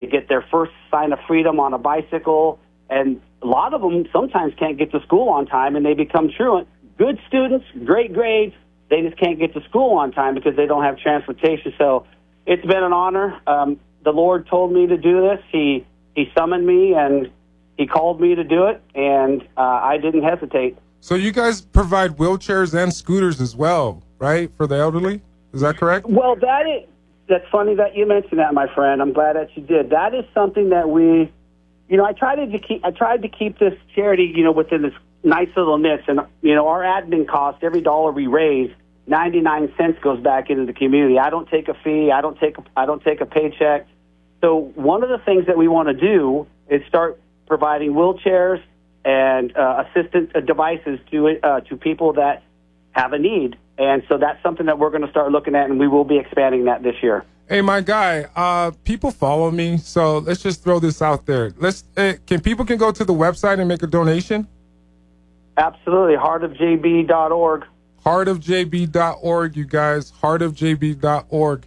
get their first sign of freedom on a bicycle, and a lot of them sometimes can't get to school on time, and they become truant. Good students, great grades, they just can't get to school on time because they don't have transportation. So it's been an honor. The Lord told me to do this. He summoned me, and he called me to do it, and I didn't hesitate. So you guys provide wheelchairs and scooters as well, right, for the elderly? Is that correct? Well, that's funny that you mentioned that, my friend. I'm glad that you did. That is something that we, I tried to keep this charity, within this nice little niche. And, our admin cost, every dollar we raise, 99 cents goes back into the community. I don't take a fee. I don't take a paycheck. So one of the things that we want to do is start providing wheelchairs and assistant devices to people that have a need. And so that's something that we're going to start looking at, and we will be expanding that this year. Hey, my guy, people follow me, so let's just throw this out there. People can go to the website and make a donation? Absolutely, heartofjb.org. Heartofjb.org, you guys, heartofjb.org.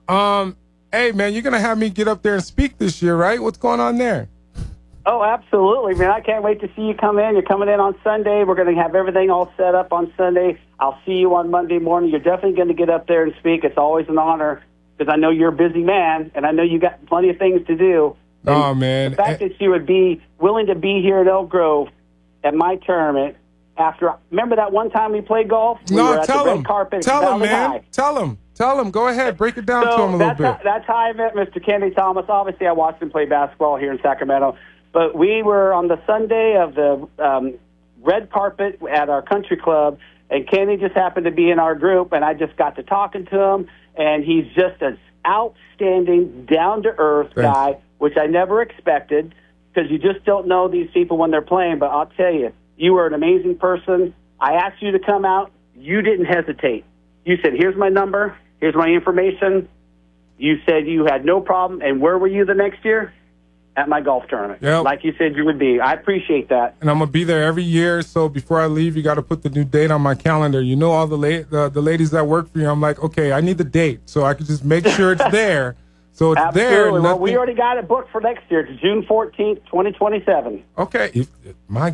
Hey, man, you're going to have me get up there and speak this year, right? What's going on there? Oh, absolutely, man. I can't wait to see you come in. You're coming in on Sunday. We're going to have everything all set up on Sunday. I'll see you on Monday morning. You're definitely going to get up there and speak. It's always an honor because I know you're a busy man, and I know you got plenty of things to do. Oh, man. The fact that you would be willing to be here at Elk Grove at my tournament after, remember that one time we played golf? No, tell him. Tell him, man. Tell him. Go ahead. Break it down to him a little bit. That's how I met Mr. Kenny Thomas. Obviously, I watched him play basketball here in Sacramento. But we were on the Sunday of the red carpet at our country club, and Kenny just happened to be in our group, and I just got to talking to him, and he's just an outstanding, down-to-earth guy, which I never expected, because you just don't know these people when they're playing. But I'll tell you, you were an amazing person. I asked you to come out. You didn't hesitate. You said, here's my number. Here's my information. You said you had no problem. And where were you the next year? At my golf tournament. Yep. Like you said you would be. I appreciate that. And I'm going to be there every year. So before I leave, you got to put the new date on my calendar. You know all the ladies that work for you. I'm like, okay, I need the date so I can just make sure it's there. So it's there. Well, we already got it booked for next year. It's June 14th, 2027. Okay. My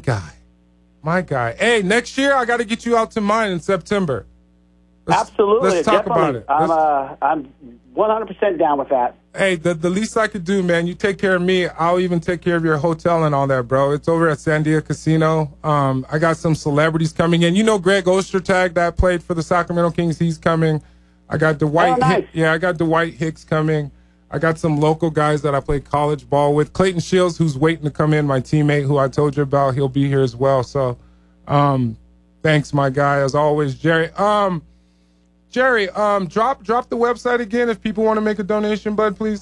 guy. Hey, next year I got to get you out to mine in September. Absolutely. Let's talk about it. I'm 100% down with that. Hey, the least I could do, man, you take care of me. I'll even take care of your hotel and all that, bro. It's over at Sandia Casino. I got some celebrities coming in. You know Greg Ostertag that played for the Sacramento Kings. He's coming. I got Dwight. Nice. I got Dwight Hicks coming. I got some local guys that I played college ball with. Clayton Shields, who's waiting to come in, my teammate who I told you about. He'll be here as well. So thanks, my guy, as always, Jerry. Jerry, drop the website again if people want to make a donation, bud, please.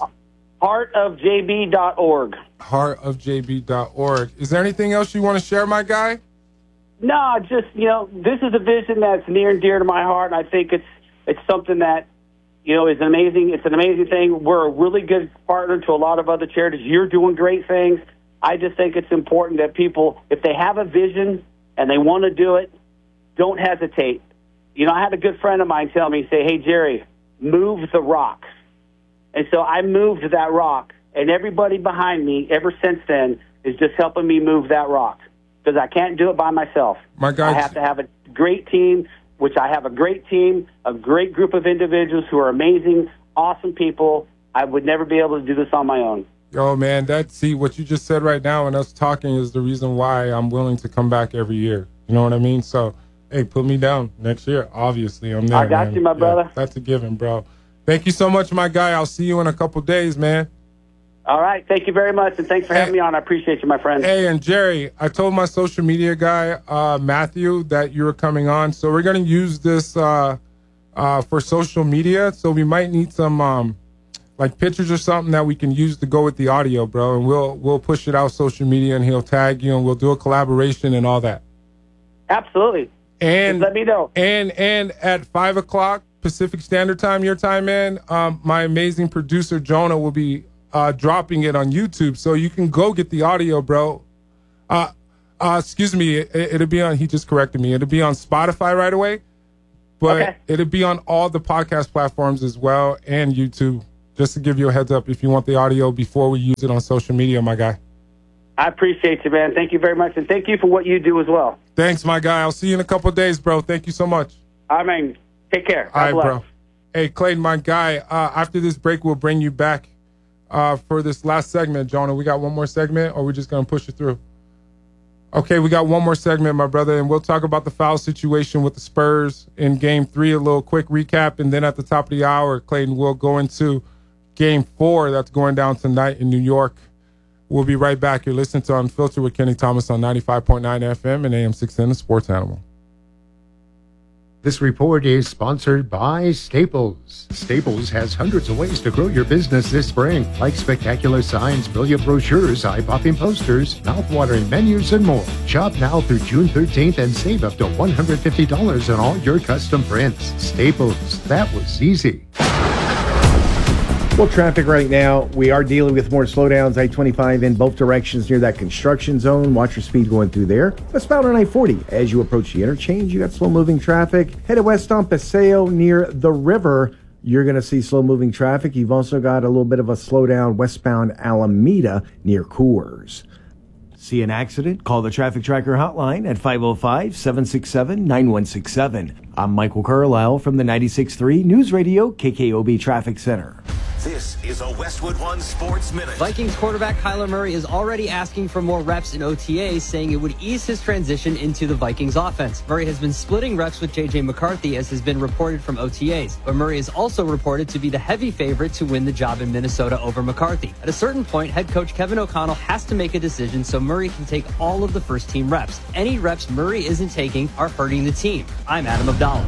Heartofjb.org. Heartofjb.org. Is there anything else you want to share, my guy? No, just, this is a vision that's near and dear to my heart, and I think it's something that, is amazing. It's an amazing thing. We're a really good partner to a lot of other charities. You're doing great things. I just think it's important that people, if they have a vision and they want to do it, don't hesitate. I had a good friend of mine tell me, say, hey, Jerry, move the rock. And so I moved that rock, and everybody behind me ever since then is just helping me move that rock because I can't do it by myself. My God. I have to have a great team, which I have a great team, a great group of individuals who are amazing, awesome people. I would never be able to do this on my own. Oh, man, what you just said right now and us talking is the reason why I'm willing to come back every year. You know what I mean? So, hey, put me down next year. Obviously, I'm there. I got you, my brother. That's a given, bro. Thank you so much, my guy. I'll see you in a couple days, man. All right. Thank you very much, and thanks for having me on. I appreciate you, my friend. Hey, and Jerry, I told my social media guy, Matthew, that you were coming on. So we're going to use this for social media. So we might need some pictures or something that we can use to go with the audio, bro. And we'll push it out social media, and he'll tag you, and we'll do a collaboration and all that. Absolutely. And just let me know. And at 5 o'clock Pacific Standard Time, your time, man, my amazing producer Jonah will be dropping it on YouTube, so you can go get the audio, bro. Excuse me, it'll be on. He just corrected me. It'll be on Spotify right away, but it'll be on all the podcast platforms as well and YouTube. just to give you a heads up if you want the audio before we use it on social media, my guy. I appreciate you, man. Thank you very much, and thank you for what you do as well. Thanks, my guy. I'll see you in a couple of days, bro. Thank you so much. I mean, take care. All right, bro. Hey, Clayton, my guy, after this break, we'll bring you back for this last segment, Jonah. We got one more segment, or we're just going to push it through? Okay, we got one more segment, my brother, and we'll talk about the foul situation with the Spurs in Game 3, a little quick recap, and then at the top of the hour, Clayton, we'll go into Game 4 that's going down tonight in New York. We'll be right back. You're listening to Unfiltered with Kenny Thomas on 95.9 FM and AM 610, the Sports Animal. This report is sponsored by Staples. Staples has hundreds of ways to grow your business this spring, like spectacular signs, brilliant brochures, eye-popping posters, mouth-watering menus, and more. Shop now through June 13th and save up to $150 on all your custom prints. Staples, that was easy. Well, traffic right now, we are dealing with more slowdowns. I-25 in both directions near that construction zone. Watch your speed going through there. Westbound on I-40. As you approach the interchange, you got slow-moving traffic. Headed west on Paseo near the river. You're going to see slow-moving traffic. You've also got a little bit of a slowdown westbound Alameda near Coors. See an accident? Call the Traffic Tracker hotline at 505-767-9167. I'm Michael Carlisle from the 96.3 News Radio KKOB Traffic Center. This is a Westwood One Sports Minute. Vikings quarterback Kyler Murray is already asking for more reps in OTAs, saying it would ease his transition into the Vikings offense. Murray has been splitting reps with J.J. McCarthy, as has been reported from OTAs. But Murray is also reported to be the heavy favorite to win the job in Minnesota over McCarthy. At a certain point, head coach Kevin O'Connell has to make a decision so Murray can take all of the first-team reps. Any reps Murray isn't taking are hurting the team. I'm Adam Abdallah.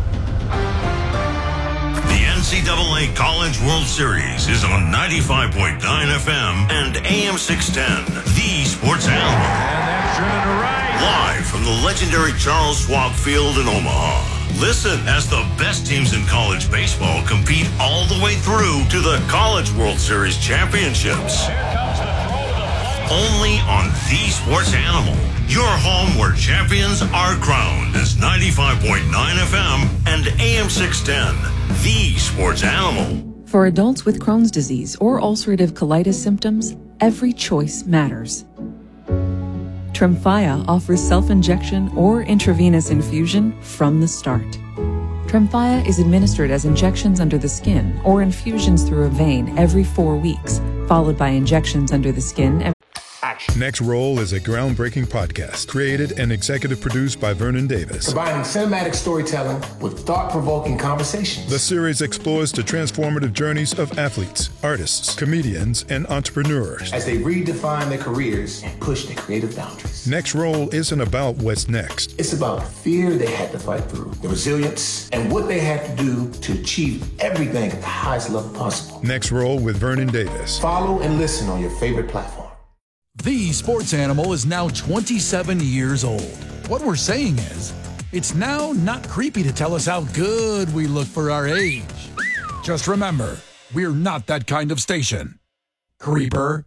NCAA College World Series is on 95.9 FM and AM 610, the Sports Animal. And that's driven to right. Live from the legendary Charles Schwab Field in Omaha. Listen as the best teams in college baseball compete all the way through to the College World Series championships. Here comes the throw. Only on the Sports Animal. Your home where champions are crowned is 95.9 FM and AM 610. The Sports Animal. For adults with Crohn's disease or ulcerative colitis symptoms, every choice matters. Tremfya offers self-injection or intravenous infusion from the start. Tremfya is administered as injections under the skin or infusions through a vein every 4 weeks, followed by injections under the skin. Next Roll is a groundbreaking podcast created and executive produced by Vernon Davis. Combining cinematic storytelling with thought-provoking conversations. The series explores the transformative journeys of athletes, artists, comedians, and entrepreneurs as they redefine their careers and push their creative boundaries. Next Roll isn't about what's next. It's about the fear they had to fight through, the resilience, and what they had to do to achieve everything at the highest level possible. Next Roll with Vernon Davis. Follow and listen on your favorite platform. The Sports Animal is now 27 years old. What we're saying is, it's now not creepy to tell us how good we look for our age. Just remember, we're not that kind of station. Creeper.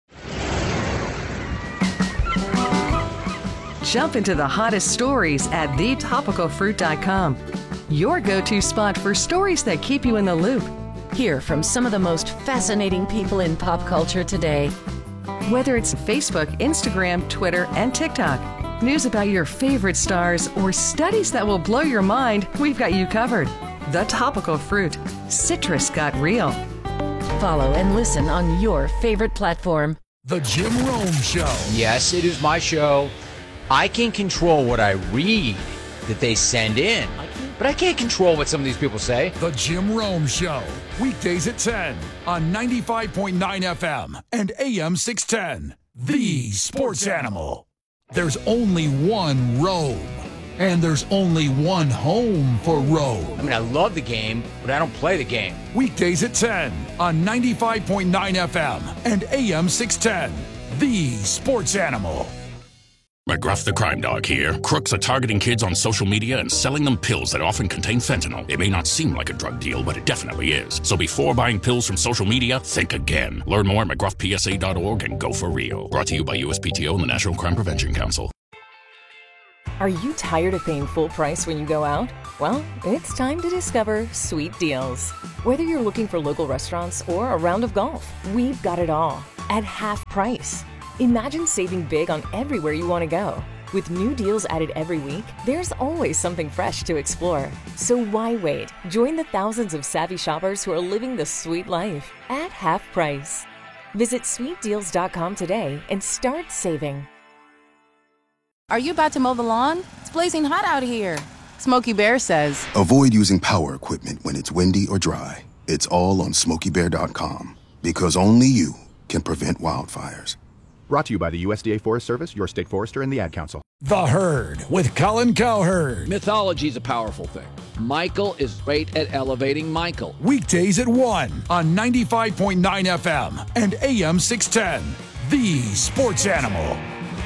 Jump into the hottest stories at thetopicalfruit.com. Your go-to spot for stories that keep you in the loop. Hear from some of the most fascinating people in pop culture today. Whether it's Facebook, Instagram, Twitter, and TikTok, news about your favorite stars, or studies that will blow your mind, we've got you covered. The Topical Fruit. Citrus got real. Follow and listen on your favorite platform. The Jim Rome Show. Yes, it is my show. I can control what I read that they send in, but I can't control what some of these people say. The Jim Rome Show. Weekdays at 10 on 95.9 FM and AM 610. The Sports Animal. There's only one Rome, and there's only one home for Rome. I mean, I love the game, but I don't play the game. Weekdays at 10 on 95.9 FM and AM 610. The Sports Animal. McGruff the Crime Dog here. Crooks are targeting kids on social media and selling them pills that often contain fentanyl. It may not seem like a drug deal, but it definitely is. So before buying pills from social media, think again. Learn more at McGruffPSA.org and go for real. Brought to you by USPTO and the National Crime Prevention Council. Are you tired of paying full price when you go out? Well, it's time to discover Sweet Deals. Whether you're looking for local restaurants or a round of golf, we've got it all at half price. Imagine saving big on everywhere you want to go. With new deals added every week, there's always something fresh to explore. So why wait? Join the thousands of savvy shoppers who are living the sweet life at half price. Visit sweetdeals.com today and start saving. Are you about to mow the lawn? It's blazing hot out here. Smokey Bear says, avoid using power equipment when it's windy or dry. It's all on SmokeyBear.com, because only you can prevent wildfires. Brought to you by the USDA Forest Service, your state forester, and the Ad Council. The Herd with Colin Cowherd. Mythology is a powerful thing. Michael is great at elevating Michael. Weekdays at 1 on 95.9 FM and AM 610. The Sports Animal.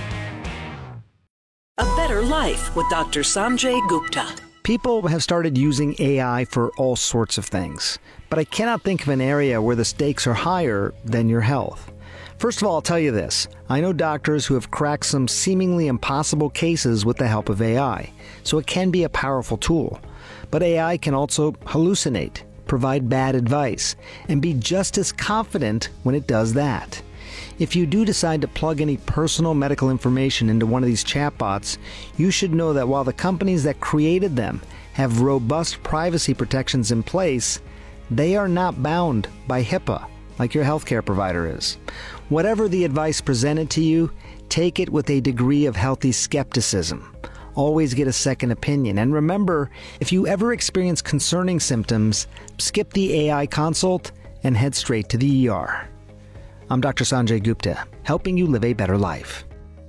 A Better Life with Dr. Sanjay Gupta. People have started using AI for all sorts of things, but I cannot think of an area where the stakes are higher than your health. First of all, I'll tell you this. I know doctors who have cracked some seemingly impossible cases with the help of AI, so it can be a powerful tool. But AI can also hallucinate, provide bad advice, and be just as confident when it does that. If you do decide to plug any personal medical information into one of these chatbots, you should know that while the companies that created them have robust privacy protections in place, they are not bound by HIPAA like your healthcare provider is. Whatever the advice presented to you, take it with a degree of healthy skepticism. Always get a second opinion. And remember, if you ever experience concerning symptoms, skip the AI consult and head straight to the ER. I'm Dr. Sanjay Gupta, helping you live a better life.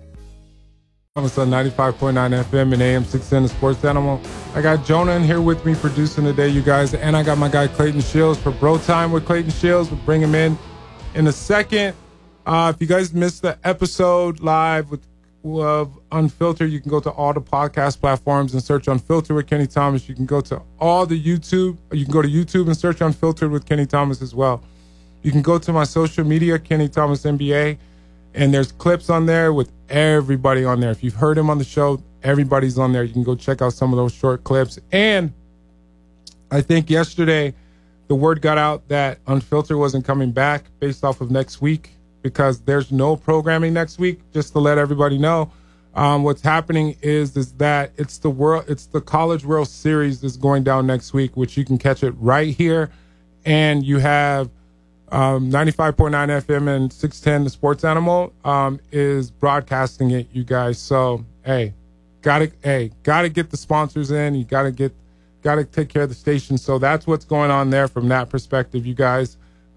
It's on 95.9 FM and AM 610, the Sports Animal. I got Jonah in here with me producing today, you guys, and I got my guy Clayton Shields for Bro Time with Clayton Shields. We'll bring him in a second. If you guys missed the episode live with Unfiltered, you can go to all the podcast platforms and search Unfiltered with Kenny Thomas. You can go to all the YouTube. You can go to YouTube and search Unfiltered with Kenny Thomas as well. You can go to my social media, Kenny Thomas NBA, and there's clips on there with everybody on there. If you've heard him on the show, everybody's on there. You can go check out some of those short clips. And I think yesterday the word got out that Unfiltered wasn't coming back based off of next week because there's no programming next week. Just to let everybody know, what's happening is that it's the College World Series that's going down next week, which you can catch it right here. And you have 95.9 FM and 610 the Sports Animal is broadcasting it, you guys. So gotta get the sponsors in. You gotta take care of the station. So that's what's going on there from that perspective, you guys.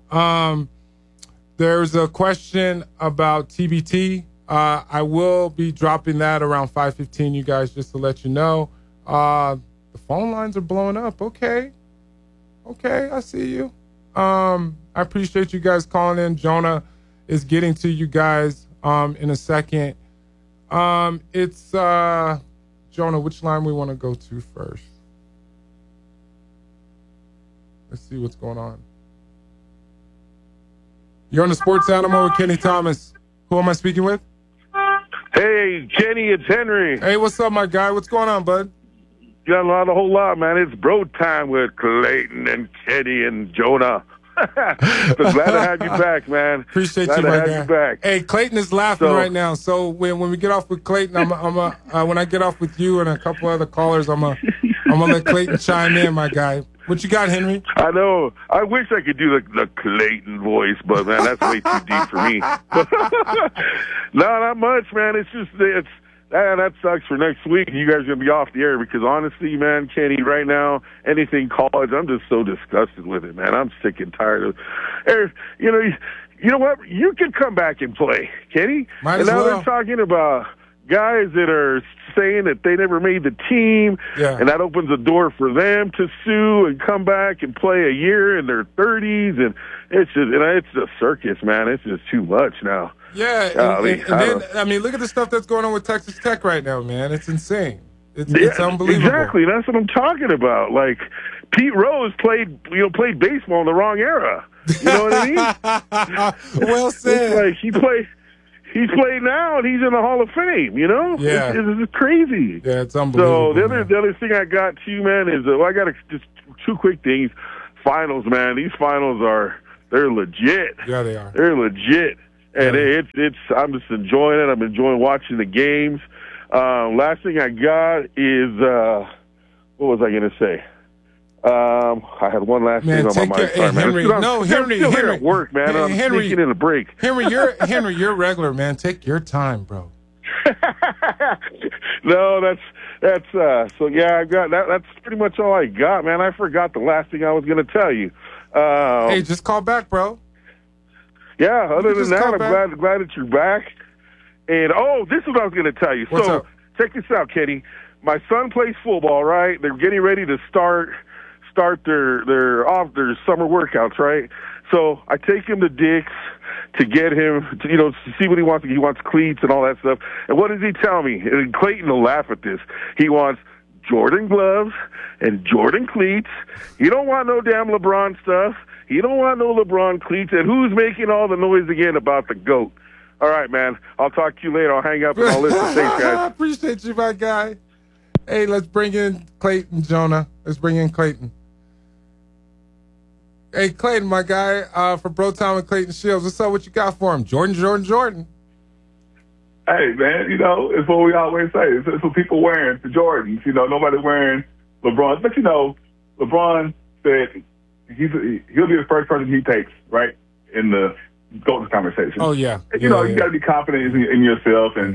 There's a question about TBT. I will be dropping that around 5:15, you guys, just to let you know. The phone lines are blowing up. Okay, I see you. I appreciate you guys calling in. Jonah is getting to you guys in a second. It's Jonah, which line we want to go to first? Let's see what's going on. You're on the Sports Animal with Kenny Thomas. Who am I speaking with? Hey, Kenny, it's Henry. Hey, what's up, my guy? What's going on, bud? Got a whole lot, man. It's Bro Time with Clayton and Kenny and Jonah. So glad to have you back, man. Appreciate you, my guy. You back. Hey, Clayton is laughing right now. So when we get off with Clayton, when I get off with you and a couple other callers, I'm gonna let Clayton chime in, my guy. What you got, Henry? I know. I wish I could do the Clayton voice, but man, that's way too deep for me. No, not much, man. It's just that sucks for next week. You guys are going to be off the air because honestly, man, Kenny, right now, anything college, I'm just so disgusted with it, man. I'm sick and tired of you know what? You can come back and play, Kenny. Might as well. They're talking about guys that are saying that they never made the team, and that opens the door for them to sue and come back and play a year in their 30s, and it's a circus, man. It's just too much now. Yeah, I mean, look at the stuff that's going on with Texas Tech right now, man. It's insane. It's unbelievable. Exactly, that's what I'm talking about. Like Pete Rose played baseball in the wrong era. You know what I mean? Well said. It's like He's played now, and he's in the Hall of Fame, you know? Yeah. It's crazy. Yeah, it's unbelievable. So the other thing I got too, man, is I got just two quick things. Finals, man. These finals they're legit. Yeah, they are. They're legit. And I'm just enjoying it. I'm enjoying watching the games. Last thing I got is, what was I going to say? I had one last thing on my mind. Sorry, Henry, man. Henry, at work, man. I'm sneaking in a break. Henry, you're regular, man. Take your time, bro. No, that's so yeah. I got that. That's pretty much all I got, man. I forgot the last thing I was going to tell you. Hey, just call back, bro. Yeah. Other than that, I'm glad that you're back. And this is what I was going to tell you. What's up? Check this out, Kenny. My son plays football, right? They're getting ready to start their summer workouts, right? So I take him to Dick's to get him to see what he wants. He wants cleats and all that stuff. And what does he tell me? And Clayton will laugh at this. He wants Jordan gloves and Jordan cleats. He don't want no damn LeBron stuff. He don't want no LeBron cleats. And who's making all the noise again about the GOAT? All right, man. I'll talk to you later. I'll hang up and I'll listen. Thanks, guys. I appreciate you, my guy. Hey, let's bring in Clayton, Jonah. Let's bring in Clayton. Hey, Clayton, my guy, for Bro Time and Clayton Shields. What's up? What you got for him? Jordan. Hey, man, it's what we always say. It's what people wearing, the Jordans. Nobody wearing LeBron. But, LeBron said he'll be the first person he takes, right, in the GOAT conversation. Oh, yeah. You got to be confident in yourself and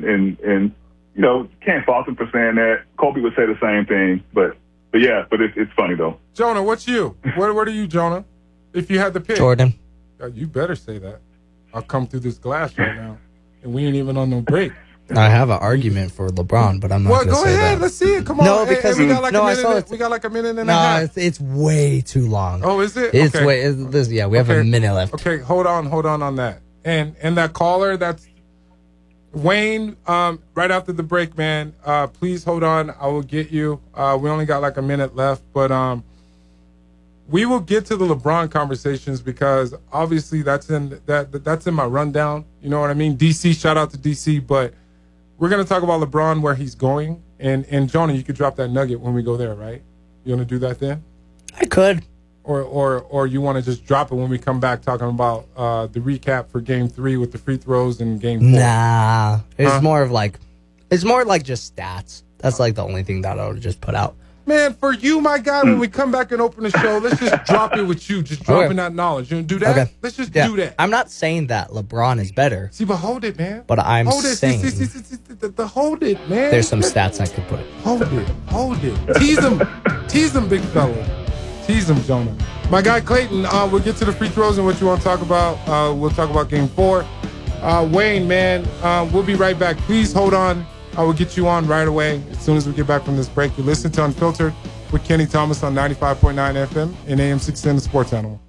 can't fault him for saying that. Kobe would say the same thing, but it's funny, though. Jonah, what's you? What are you, Jonah? If you had to pick. Jordan. You better say that. I'll come through this glass right now, and we ain't even on no break. I have an argument for LeBron, but I'm not going to say that. Well, go ahead. Let's see it. Come on. No, because we got like a minute and a half. No, it's way too long. Oh, is it? It's okay. We have a minute left. Okay, hold on on that. And that caller, that's Wayne, right after the break, man, please hold on. I will get you. We only got like a minute left, but we will get to the LeBron conversations because obviously that's in my rundown. You know what I mean? DC, shout out to DC, but we're going to talk about LeBron, where he's going. And Jonah, you could drop that nugget when we go there, right? You want to do that then? I could. Or you want to just drop it when we come back talking about the recap for Game 3 with the free throws and Game 4? Nah, it's more like just stats. That's like the only thing that I would just put out. Man, for you, my guy, when we come back and open the show, let's just drop it with you. Just dropping that knowledge. You want to do that? Okay. Let's just do that. I'm not saying that LeBron is better. See, but hold it, man. But I'm saying... Hold it, man. There's some stats I could put. Hold it. Tease him, big fella. Tease him, Jonah. My guy, Clayton, we'll get to the free throws and what you want to talk about. We'll talk about Game 4. Wayne, man, we'll be right back. Please hold on. I will get you on right away as soon as we get back from this break. You listen to Unfiltered with Kenny Thomas on 95.9 FM and AM 610 The Sports Animal.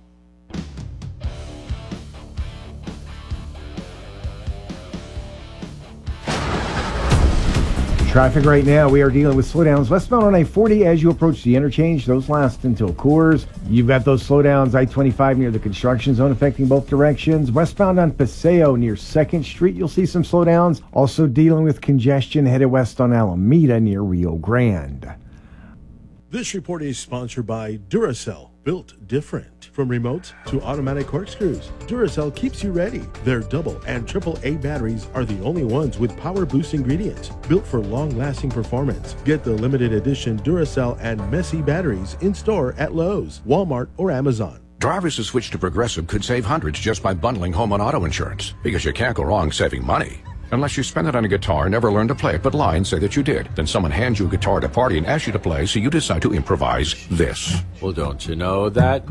Traffic right now, we are dealing with slowdowns westbound on I-40 as you approach the interchange. Those last until Coors. You've got those slowdowns I-25 near the construction zone affecting both directions. Westbound on Paseo near 2nd Street, you'll see some slowdowns. Also dealing with congestion headed west on Alameda near Rio Grande. This report is sponsored by Duracell, built different. From remotes to automatic corkscrews, Duracell keeps you ready. Their double and triple A batteries are the only ones with power boost ingredients, built for long-lasting performance. Get the limited edition Duracell and Messi batteries in store at Lowe's, Walmart, or Amazon. Drivers who switch to Progressive could save hundreds just by bundling home and auto insurance, because you can't go wrong saving money. Unless you spend it on a guitar, never learn to play it, but lie and say that you did. Then someone hands you a guitar at a party and asks you to play, so you decide to improvise this. Well, don't you know that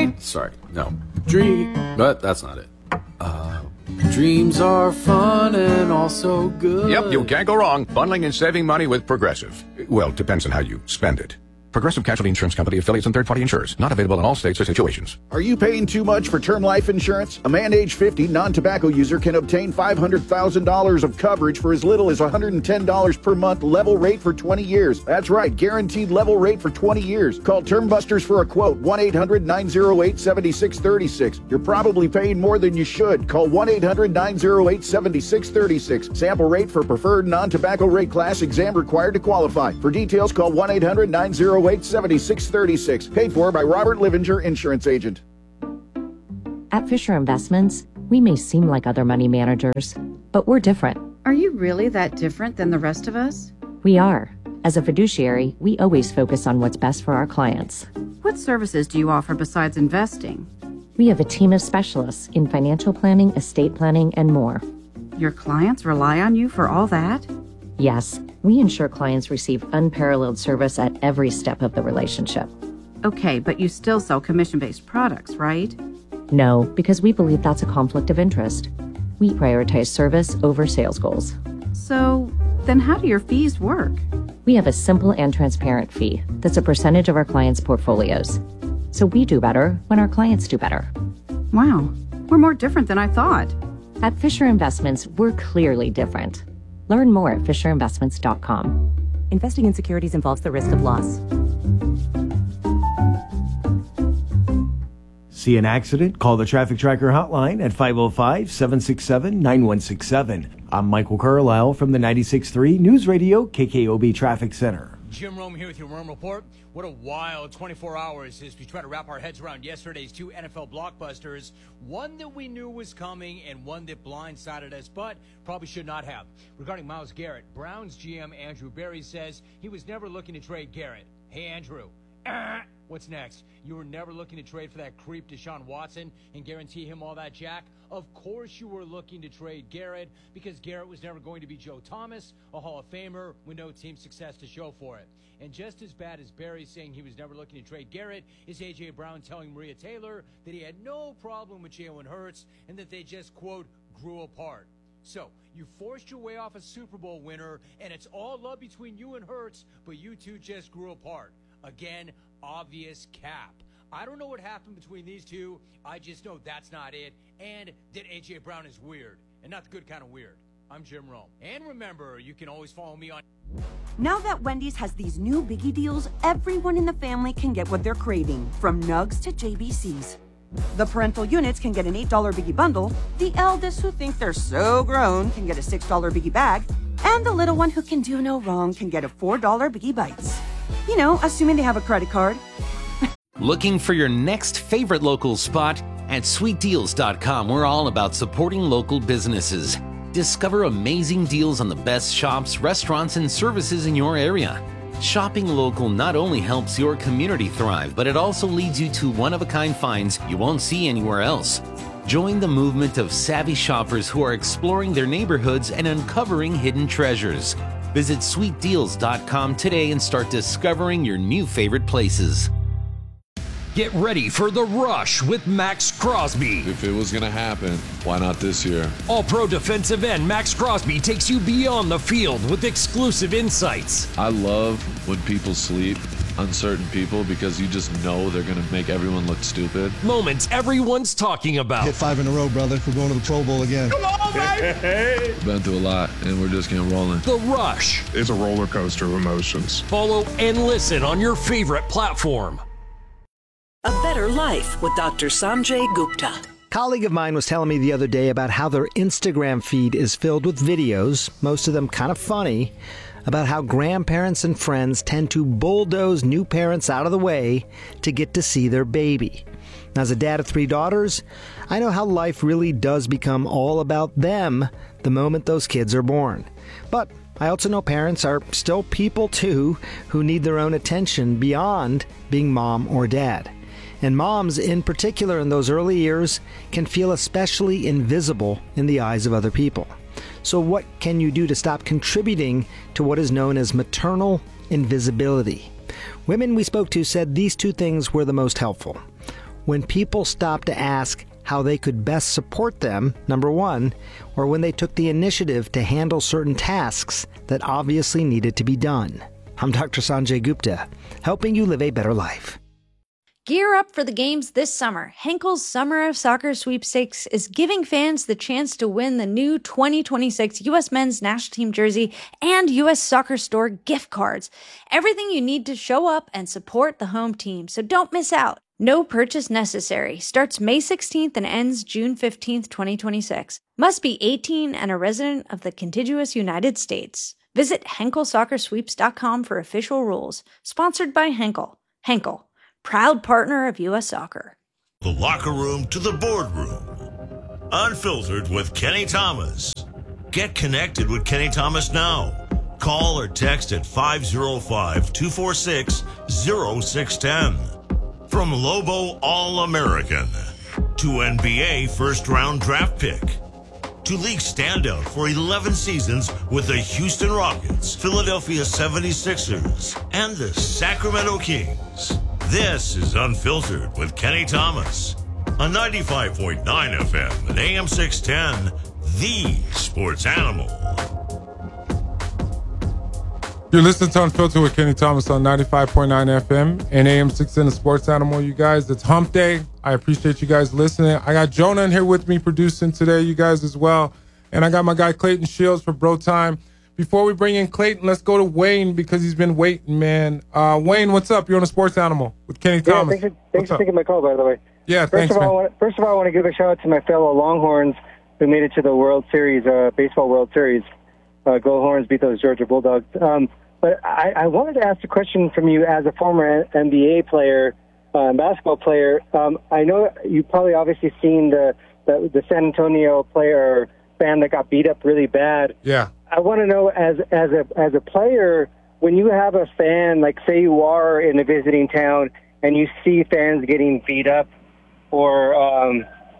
but that's not it. Dreams are fun and also good. Yep, you can't go wrong. Bundling and saving money with Progressive. Well, depends on how you spend it. Progressive Casualty Insurance Company, affiliates, and third-party insurers. Not available in all states or situations. Are you paying too much for term life insurance? A man age 50, non-tobacco user can obtain $500,000 of coverage for as little as $110 per month, level rate for 20 years. That's right, guaranteed level rate for 20 years. Call Term Busters for a quote, 1-800-908-7636. You're probably paying more than you should. Call 1-800-908-7636. Sample rate for preferred non-tobacco rate class, exam required to qualify. For details, call 1-800-908-7636. Paid for by Robert Livinger, Insurance Agent. At Fisher Investments, we may seem like other money managers, but we're different. Are you really that different than the rest of us? We are. As a fiduciary, we always focus on what's best for our clients. What services do you offer besides investing? We have a team of specialists in financial planning, estate planning, and more. Your clients rely on you for all that? Yes, we ensure clients receive unparalleled service at every step of the relationship. Okay, but you still sell commission-based products, right? No, because we believe that's a conflict of interest. We prioritize service over sales goals. So, then how do your fees work? We have a simple and transparent fee that's a percentage of our clients' portfolios. So we do better when our clients do better. Wow, we're more different than I thought. At Fisher Investments, we're clearly different. Learn more at FisherInvestments.com. Investing in securities involves the risk of loss. See an accident? Call the Traffic Tracker hotline at 505-767-9167. I'm Michael Carlisle from the 96.3 News Radio KKOB Traffic Center. Jim Rome here with your Rome Report. What a wild 24 hours as we try to wrap our heads around yesterday's two NFL blockbusters. One that we knew was coming and one that blindsided us, but probably should not have. Regarding Myles Garrett, Browns GM Andrew Berry says he was never looking to trade Garrett. Hey, Andrew. What's next? You were never looking to trade for that creep Deshaun Watson and guarantee him all that jack? Of course you were looking to trade Garrett because Garrett was never going to be Joe Thomas, a Hall of Famer with no team success to show for it. And just as bad as Barry saying he was never looking to trade Garrett is A.J. Brown telling Maria Taylor that he had no problem with Jalen Hurts and that they just, quote, grew apart. So, you forced your way off a Super Bowl winner, and it's all love between you and Hurts, but you two just grew apart. Again, obvious cap. I don't know what happened between these two. I just know that's not it, and that A.J. Brown is weird, and not the good kind of weird. I'm Jim Rome. And remember, you can always follow me on... Now that Wendy's has these new biggie deals, everyone in the family can get what they're craving, from nugs to JBCs. The parental units can get an $8 biggie bundle, the eldest who think they're so grown can get a $6 biggie bag, and the little one who can do no wrong can get a $4 biggie bites. You know, assuming they have a credit card. Looking for your next favorite local spot? At sweetdeals.com, we're all about supporting local businesses. Discover amazing deals on the best shops, restaurants, and services in your area. Shopping local not only helps your community thrive, but it also leads you to one-of-a-kind finds you won't see anywhere else. Join the movement of savvy shoppers who are exploring their neighborhoods and uncovering hidden treasures. Visit sweetdeals.com today and start discovering your new favorite places. Get ready for The Rush with Max Crosby. If it was going to happen, why not this year? All-pro defensive end Max Crosby takes you beyond the field with exclusive insights. I love when people sleep on certain people because you just know they're going to make everyone look stupid. Moments everyone's talking about. Hit 5 in a row, brother. We're going to the Pro Bowl again. Come on, baby! We've been through a lot, and we're just getting rolling. The Rush. It's a roller coaster of emotions. Follow and listen on your favorite platform. A Better Life with Dr. Sanjay Gupta. A colleague of mine was telling me the other day about how their Instagram feed is filled with videos, most of them kind of funny, about how grandparents and friends tend to bulldoze new parents out of the way to get to see their baby. As a dad of 3 daughters, I know how life really does become all about them the moment those kids are born. But I also know parents are still people too who need their own attention beyond being mom or dad. And moms, in particular in those early years, can feel especially invisible in the eyes of other people. So what can you do to stop contributing to what is known as maternal invisibility? Women we spoke to said these 2 things were the most helpful. When people stopped to ask how they could best support them, number 1, or when they took the initiative to handle certain tasks that obviously needed to be done. I'm Dr. Sanjay Gupta, helping you live a better life. Gear up for the games this summer. Henkel's Summer of Soccer Sweepstakes is giving fans the chance to win the new 2026 U.S. Men's National Team jersey and U.S. Soccer Store gift cards. Everything you need to show up and support the home team, so don't miss out. No purchase necessary. Starts May 16th and ends June 15th, 2026. Must be 18 and a resident of the contiguous United States. Visit HenkelSoccerSweeps.com for official rules. Sponsored by Henkel. Henkel, proud partner of U.S. Soccer. The locker room to the boardroom. Unfiltered with Kenny Thomas. Get connected with Kenny Thomas now. Call or text at 505-246-0610. From Lobo All-American to NBA first-round draft pick to league standout for 11 seasons with the Houston Rockets, Philadelphia 76ers, and the Sacramento Kings. This is Unfiltered with Kenny Thomas on 95.9 FM and AM 610, the Sports Animal. You're listening to Unfiltered with Kenny Thomas on 95.9 FM and AM 610, the Sports Animal. You guys, it's Hump Day. I appreciate you guys listening. I got Jonah in here with me producing today, you guys as well. And I got my guy Clayton Shields for Bro Time. Before we bring in Clayton, let's go to Wayne because he's been waiting, man. Wayne, what's up? You're on the Sports Animal with Kenny Thomas. Thanks for taking my call, by the way. Yeah, First of all, I want to give a shout out to my fellow Longhorns who made it to the World Series, Baseball World Series. Go Horns, beat those Georgia Bulldogs. But I wanted to ask a question from you as a former NBA player, basketball player. I know you probably obviously seen the San Antonio player fan that got beat up really bad. Yeah. I want to know, as a player, when you have a fan, like say you are in a visiting town and you see fans getting beat up or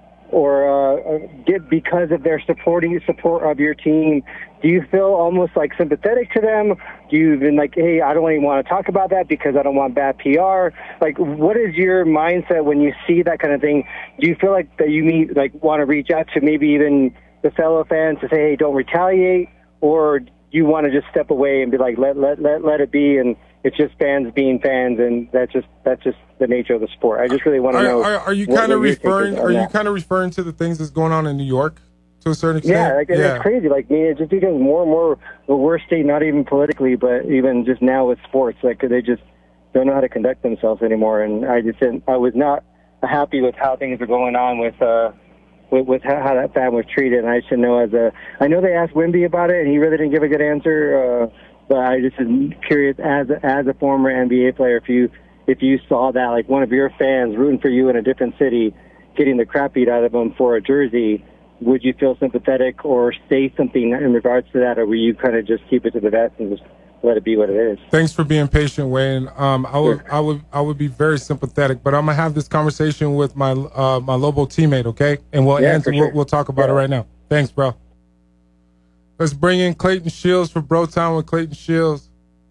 get because of their support of your team, do you feel almost like sympathetic to them? Do you even like, hey, I don't even want to talk about that because I don't want bad PR? Like, what is your mindset when you see that kind of thing? Do you feel like that you want to reach out to maybe even the fellow fans to say, hey, don't retaliate? Or do you want to just step away and be like, let it be, and it's just fans being fans, and that's just the nature of the sport. I just really want to know. Are you kind of referring? Are you kind of referring to the things that's going on in New York to a certain extent? Yeah, it's crazy. Like, it's just because more and more the worst state, not even politically, but even just now with sports, like they just don't know how to conduct themselves anymore. And I was not happy with how things are going on with how that fan was treated. And I should know I know they asked Wemby about it, and he really didn't give a good answer. But I just am curious, as a former NBA player, if you saw that, like one of your fans rooting for you in a different city, getting the crap beat out of them for a jersey, would you feel sympathetic or say something in regards to that, or will you kind of just keep it to the vest and just let it be what it is? Thanks for being patient, Wayne. I would be very sympathetic, but I'm gonna have this conversation with my my Lobo teammate, okay? And we'll talk about it right now. Thanks, bro. Let's bring in Clayton Shields for Bro Time with Clayton Shields.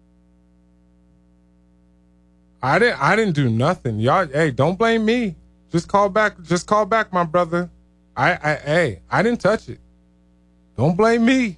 I didn't do nothing. Y'all, hey, don't blame me. Just call back, my brother. I didn't touch it. Don't blame me.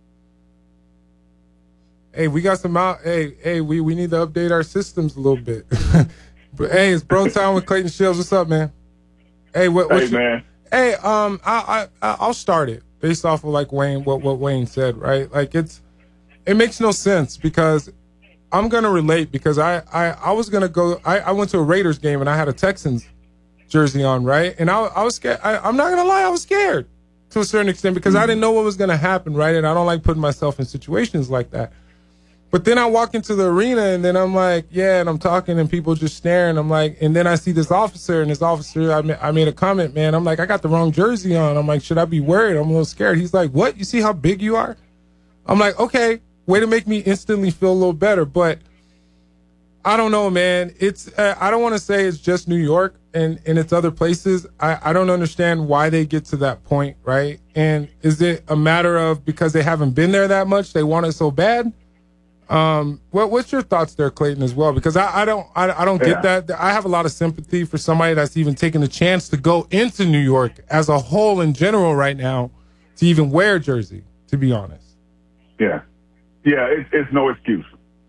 Hey, we got some out. Hey, we need to update our systems a little bit. But hey, it's Bro Time with Clayton Shields. What's up, man? Hey, man. Hey, I'll start it based off of like Wayne, what Wayne said, right? Like it makes no sense because I'm gonna relate because I was gonna go. I went to a Raiders game and I had a Texans jersey on, right? And I was scared. I'm not gonna lie, I was scared to a certain extent because I didn't know what was gonna happen, right? And I don't like putting myself in situations like that. But then I walk into the arena and then I'm like, yeah, and I'm talking and people just staring. I'm like, and then I see this officer and this officer, I made a comment, man. I'm like, I got the wrong jersey on. I'm like, should I be worried? I'm a little scared. He's like, what? You see how big you are? I'm like, okay, way to make me instantly feel a little better. But I don't know, man. It's I don't want to say it's just New York and it's other places. I don't understand why they get to that point, right? And is it a matter of because they haven't been there that much, they want it so bad? What's your thoughts there, Clayton, as well? Because I don't get that. I have a lot of sympathy for somebody that's even taking the chance to go into New York as a whole in general right now to even wear a jersey, to be honest. Yeah. Yeah, it's no excuse.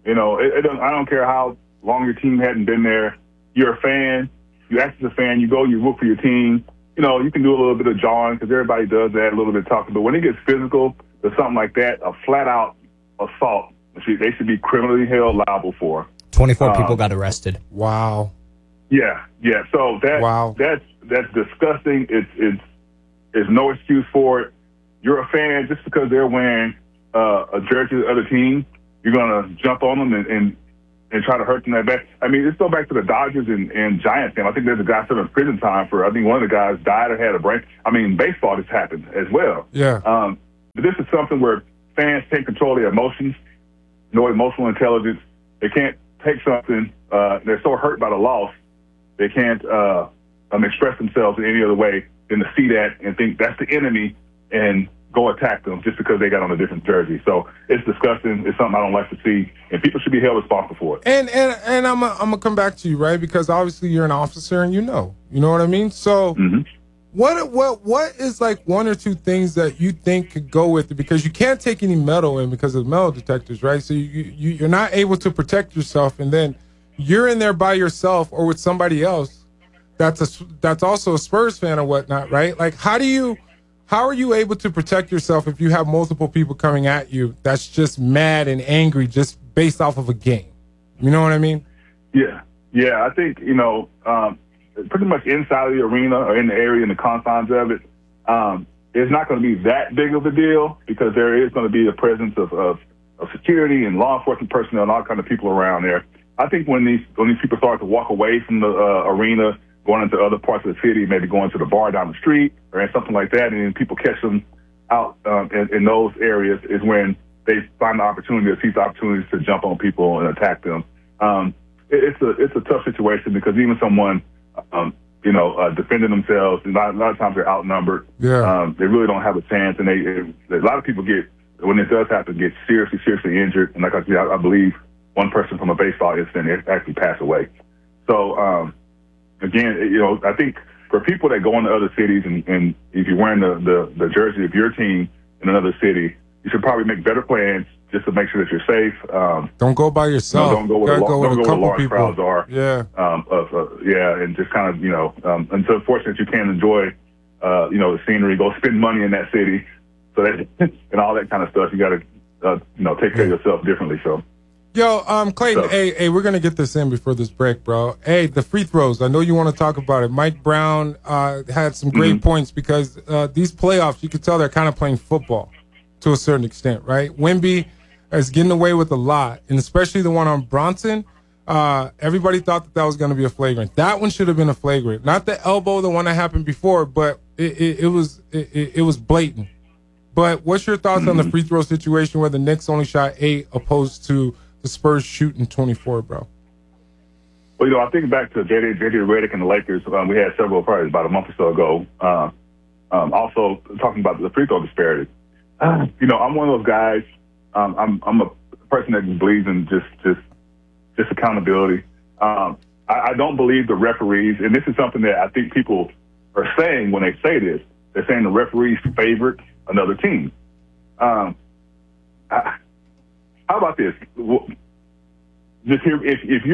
You know, I don't care how long your team hadn't been there. You're a fan. You act as a fan. You go, you root for your team. You know, you can do a little bit of jawing because everybody does that, a little bit of talking. But when it gets physical or something like that, a flat-out assault, they should be criminally held liable for. 24 people got arrested. Wow. Yeah. So that's disgusting. It's no excuse for it. You're a fan just because they're wearing a jersey of the other team. You're gonna jump on them and try to hurt them that bad. I mean, let's go back to the Dodgers and Giants game. I think there's a guy still in prison time for. I think one of the guys died or had a brain. I mean, baseball has happened as well. Yeah. But this is something where fans take control of their emotions, no emotional intelligence. They can't take something. They're so hurt by the loss, they can't express themselves in any other way than to see that and think that's the enemy and go attack them just because they got on a different jersey. So it's disgusting. It's something I don't like to see, and people should be held responsible for it. And I'm gonna come back to you, right? Because obviously you're an officer and you know what I mean. So what is like one or two things that you think could go with it? Because you can't take any metal in because of metal detectors, right? So you're not able to protect yourself, and then you're in there by yourself or with somebody else that's also a Spurs fan or whatnot, right? Like how are you able to protect yourself if you have multiple people coming at you that's just mad and angry just based off of a game? You know what I mean? Yeah. I think, pretty much inside of the arena or in the area, in the confines of it, it's not going to be that big of a deal because there is going to be a presence of security and law enforcement personnel and all kind of people around there. I think when these people start to walk away from the arena, going into other parts of the city, maybe going to the bar down the street or something like that, and then people catch them out in those areas is when they find the opportunity or seize the opportunities to jump on people and attack them. It's a tough situation because even someone, defending themselves, a lot of times they're outnumbered. Yeah. They really don't have a chance, and a lot of people when it does happen, get seriously injured. And like I said, I believe one person from a baseball incident actually passed away. So, again, I think for people that go into other cities and if you're wearing the jersey of your team in another city, you should probably make better plans just to make sure that you're safe. Don't go by yourself. Don't go where large people. crowds are. Yeah. And just kind of, it's unfortunate you can't enjoy, the scenery, go spend money in that city. So that, and all that kind of stuff, you got to, take care of yourself differently. So. Yo, Clayton, hey, we're going to get this in before this break, bro. Hey, the free throws, I know you want to talk about it. Mike Brown had some great points because these playoffs, you could tell they're kind of playing football to a certain extent, right? Wemby is getting away with a lot, and especially the one on Bronson. Everybody thought that was going to be a flagrant. That one should have been a flagrant. Not the elbow, the one that happened before, but it was blatant. But what's your thoughts on the free throw situation where the Knicks only shot 8 opposed to the Spurs shooting 24, bro? Well, I think back to J.J. Redick and the Lakers. We had several probably about a month or so ago. Also talking about the free throw disparity. I'm one of those guys. I'm a person that believes in just accountability. I don't believe the referees, and this is something that I think people are saying when they say this. They're saying the referees favored another team. How about this? Just here,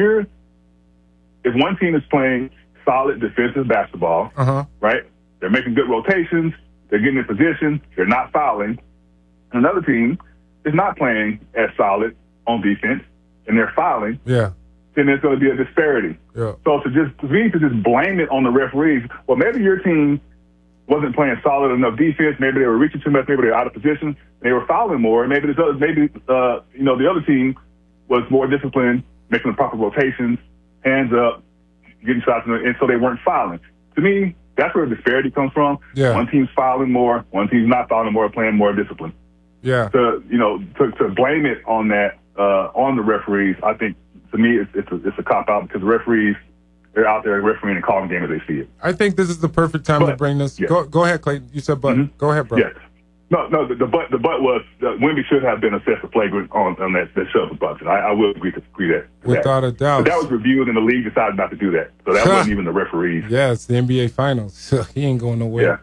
if one team is playing solid defensive basketball, right? They're making good rotations. They're getting in position. They're not fouling. Another team is not playing as solid on defense, and they're fouling. Yeah. Then there's going to be a disparity. Yeah. So to just blame it on the referees, well, maybe your team wasn't playing solid enough defense. Maybe they were reaching too much. Maybe they were out of position. They were fouling more. Maybe the other team was more disciplined, making the proper rotations, hands up, getting shots, and so they weren't fouling. To me, that's where the disparity comes from. Yeah. One team's fouling more, one team's not fouling more, playing more discipline. Yeah. To blame it on that on the referees, I think to me it's a cop out because the referees, they're out there refereeing and calling games as they see it. I think this is the perfect time to bring this. Yeah. Go ahead, Clayton. You said but. Go ahead, bro. Yeah. No. The butt was Wemby should have been assessed a flagrant on that shove with Bronson. I will agree that. Without a doubt. But that was reviewed, and the league decided not to do that. So that wasn't even the referees. Yeah, it's the NBA Finals. He ain't going nowhere.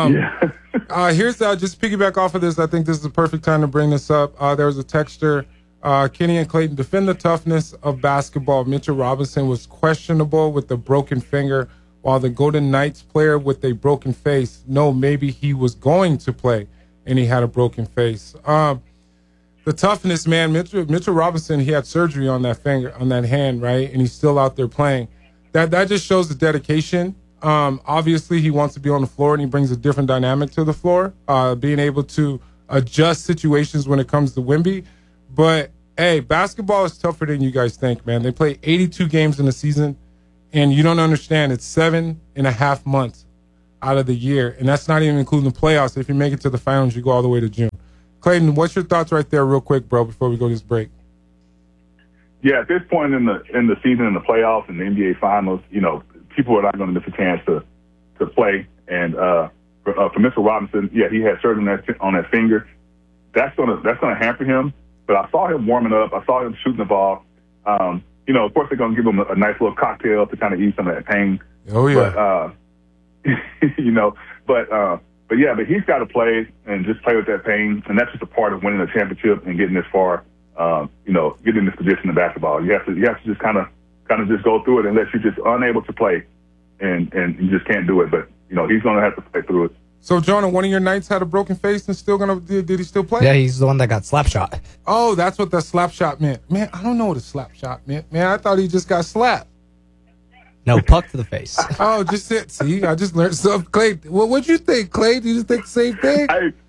Yeah. Here's just piggyback off of this. I think this is the perfect time to bring this up. There was a texter Kenny and Clayton, defend the toughness of basketball. Mitchell Robinson was questionable with a broken finger, while the Golden Knights player with a broken face, no, maybe he was going to play and he had a broken face. The toughness, man, Mitchell Robinson, he had surgery on that finger, on that hand, right? And he's still out there playing. That just shows the dedication. Obviously, he wants to be on the floor, and he brings a different dynamic to the floor, being able to adjust situations when it comes to Wemby. But, hey, basketball is tougher than you guys think, man. They play 82 games in a season, and you don't understand. It's 7.5 months out of the year, and that's not even including the playoffs. If you make it to the finals, you go all the way to June. Clayton, what's your thoughts right there real quick, bro, before we go to this break? Yeah, at this point in the season, in the playoffs and the NBA Finals, you know, people are not going to miss a chance to play. And for Mitchell Robinson, yeah, he had surgery on that finger. That's gonna hamper him. But I saw him warming up. I saw him shooting the ball. You know, of course, they're going to give him a nice little cocktail to kind of ease some of that pain. Oh yeah. But you know, but he's got to play and just play with that pain, and that's just a part of winning a championship and getting this far. You know, getting in this position in basketball, you have to just kind of just go through it unless you're just unable to play, and you just can't do it. But you know, he's going to have to play through it. So, Jonah, one of your Knights had a broken face and did he still play? Yeah, he's the one that got slap shot. Oh, that's what the slap shot meant. Man, I don't know what a slap shot meant. Man, I thought he just got slapped. No, puck to the face. Oh, just it. See, I just learned something. Clay, what'd you think, Clay? Did you just think the same thing?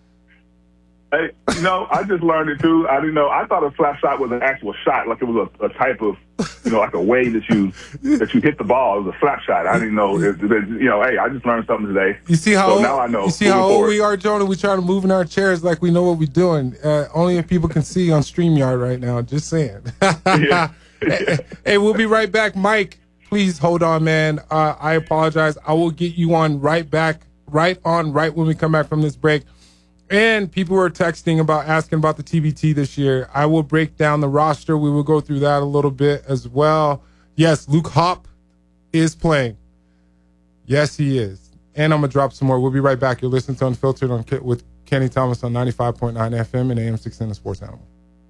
Hey, no, I just learned it too. I didn't know. I thought a slap shot was an actual shot, like it was a type of, you know, like a way that you hit the ball. It was a slap shot. I didn't know. You know, hey, I just learned something today. You see how so now I know. You see how old we are, Jonah? We try to move in our chairs like we know what we're doing. Only if people can see on StreamYard right now. Just saying. Yeah. Hey, we'll be right back, Mike. Please hold on, man. I apologize. I will get you on right when we come back from this break. And people were asking about the TBT this year. I will break down the roster. We will go through that a little bit as well. Yes, Luke Hop is playing. Yes, he is. And I'm going to drop some more. We'll be right back. You're listening to Unfiltered with Kenny Thomas on 95.9 FM and AM 610 Sports Animal.